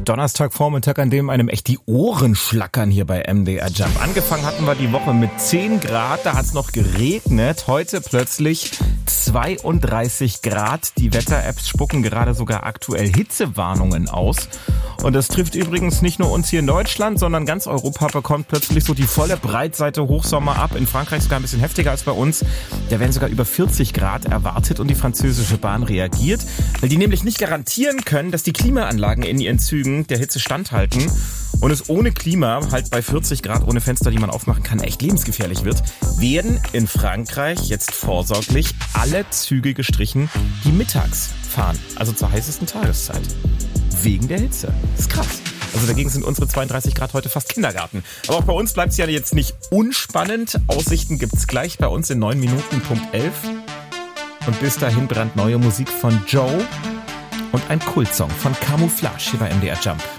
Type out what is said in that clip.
Donnerstagvormittag, an dem einem echt die Ohren schlackern hier bei MDR Jump. Angefangen hatten wir die Woche mit 10 Grad, da hat es noch geregnet. Heute plötzlich 32 Grad. Die Wetter-Apps spucken gerade sogar aktuell Hitzewarnungen aus. Und das trifft übrigens nicht nur uns hier in Deutschland, sondern ganz Europa bekommt plötzlich so die volle Breitseite Hochsommer ab. In Frankreich sogar ein bisschen heftiger als bei uns. Da werden sogar über 40 Grad erwartet und die französische Bahn reagiert, weil die nämlich nicht garantieren können, dass die Klimaanlagen in ihren Zügen der Hitze standhalten und es ohne Klima, halt bei 40 Grad ohne Fenster, die man aufmachen kann, echt lebensgefährlich wird, werden in Frankreich jetzt vorsorglich alle Züge gestrichen, die mittags fahren, also zur heißesten Tageszeit. Wegen der Hitze. Das ist krass. Also dagegen sind unsere 32 Grad heute fast Kindergarten. Aber auch bei uns bleibt es ja jetzt nicht unspannend. Aussichten gibt's gleich bei uns in 9 Minuten, Punkt 11. Und bis dahin brandneue Musik von Joe und ein Kultsong von Camouflage hier bei MDR Jump.